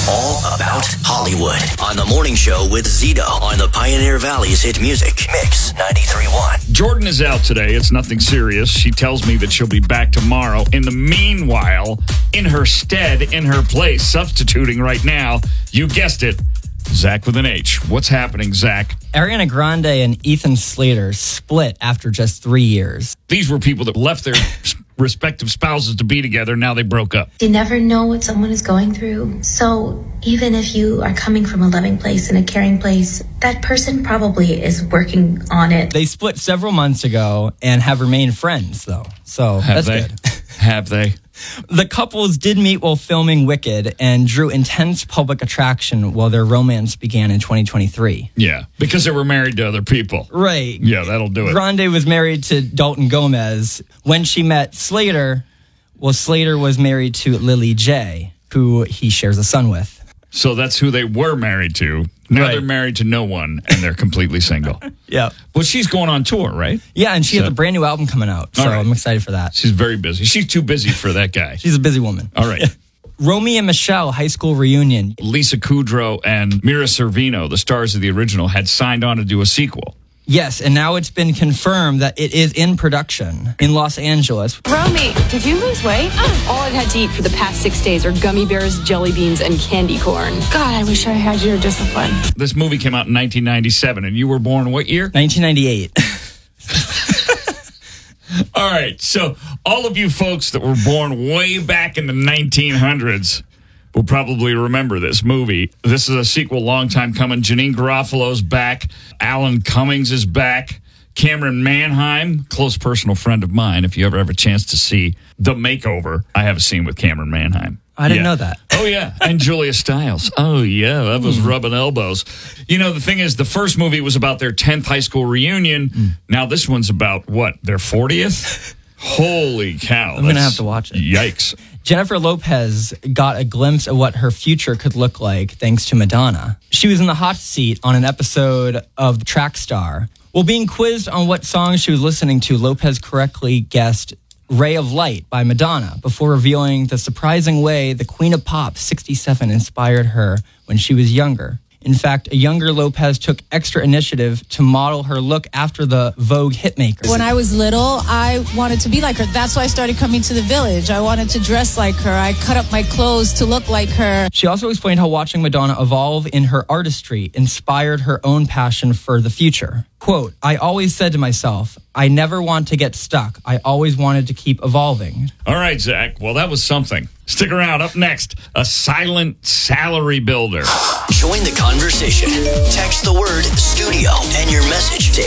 all about Hollywood. On the morning show with Zito on the Pioneer Valley's hit music, Mix 93.1. Jordan is out today. It's nothing serious. She tells me that she'll be back tomorrow. In the meanwhile, in her stead, in her place, substituting right now, you guessed it, Zach with an H. What's happening, Zach? Ariana Grande and Ethan Slater split after just 3 years. These were people that left their respective spouses to be together. Now they broke up. You never know what someone is going through. So even if you are coming from a loving place and a caring place, that person probably is working on it. They split several months ago and have remained friends, though. So that's good. Have they? The couples did meet while filming Wicked and drew intense public attraction while their romance began in 2023. Yeah, because they were married to other people. Right. Yeah, that'll do it. Grande was married to Dalton Gomez. When she met Slater, Slater was married to Lily J, who he shares a son with. So that's who they were married to. Now they're married to no one, and they're completely single. Yeah. Well, she's going on tour, right? Yeah, and she has a brand new album coming out, so I'm excited for that. She's very busy. She's too busy for that guy. She's a busy woman. All right. Romy and Michelle high school reunion. Lisa Kudrow and Mira Sorvino, the stars of the original, had signed on to do a sequel. Yes, and now it's been confirmed that it is in production in Los Angeles. Romy, did you lose weight? All I've had to eat for the past 6 days are gummy bears, jelly beans, and candy corn. God, I wish I had your discipline. This movie came out in 1997, and you were born what year? 1998. All right, so all of you folks that were born way back in the 1900s will probably remember this movie. This is a sequel, long time coming. Janine Garofalo's back. Alan Cummings is back. Cameron Manheim, close personal friend of mine. If you ever have a chance to see The Makeover, I have a scene with Cameron Manheim. I didn't know that. Oh, yeah. And Julia Stiles. Oh, yeah. That was rubbing elbows. You know, the thing is, the first movie was about their 10th high school reunion. Now this one's about, what, their 40th? Holy cow. I'm going to have to watch it. Yikes. Jennifer Lopez got a glimpse of what her future could look like thanks to Madonna. She was in the hot seat on an episode of Track Star. While being quizzed on what song she was listening to, Lopez correctly guessed Ray of Light by Madonna before revealing the surprising way the Queen of Pop, 67, inspired her when she was younger. In fact, a younger Lopez took extra initiative to model her look after the Vogue hitmaker. When I was little, I wanted to be like her. That's why I started coming to the village. I wanted to dress like her. I cut up my clothes to look like her. She also explained how watching Madonna evolve in her artistry inspired her own passion for the future. Quote, I always said to myself, I never want to get stuck. I always wanted to keep evolving. All right, Zach. Well, that was something. Stick around. Up next, a silent salary builder. Join the conversation. Text the word studio and your message to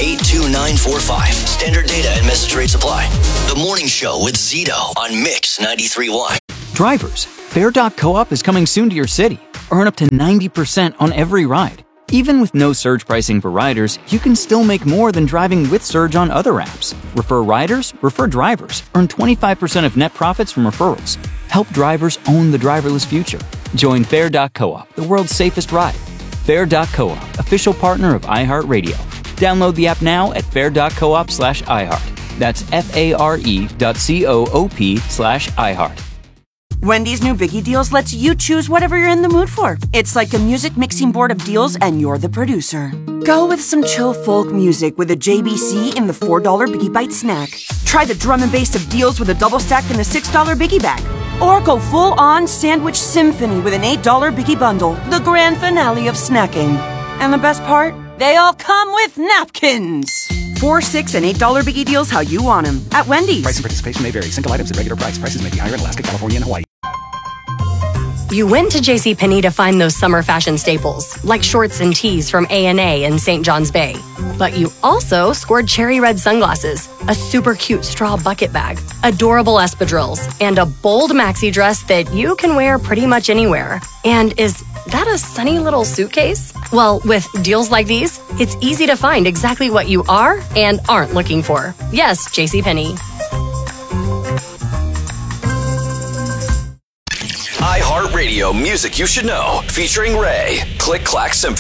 82945. Standard data and message rates apply. The morning show with Zito on Mix 93.1. Drivers, Fare.coop is coming soon to your city. Earn up to 90% on every ride. Even with no surge pricing for riders, you can still make more than driving with Surge on other apps. Refer riders, refer drivers. Earn 25% of net profits from referrals. Help drivers own the driverless future. Join Fare.coop, the world's safest ride. Fare.coop, official partner of iHeartRadio. Download the app now at fare.coop/iHeart. That's FARE.coop/iHeart. Wendy's new Biggie Deals lets you choose whatever you're in the mood for. It's like a music mixing board of deals, and you're the producer. Go with some chill folk music with a JBC in the $4 Biggie Bite snack. Try the drum and bass of deals with a double stack in the $6 Biggie Bag. Or go full-on sandwich symphony with an $8 Biggie Bundle, the grand finale of snacking. And the best part? They all come with napkins. $4, $6, and $8 Biggie Deals how you want them at Wendy's. Price and participation may vary. Single items at regular price. Prices may be higher in Alaska, California, and Hawaii. You went to JCPenney to find those summer fashion staples, like shorts and tees from A&A in St. John's Bay. But you also scored cherry red sunglasses, a super cute straw bucket bag, adorable espadrilles, and a bold maxi dress that you can wear pretty much anywhere. And is that a sunny little suitcase? Well, with deals like these, it's easy to find exactly what you are and aren't looking for. Yes, JCPenney. iHeartRadio Music You Should Know, featuring Ray. Click Clack Symphony.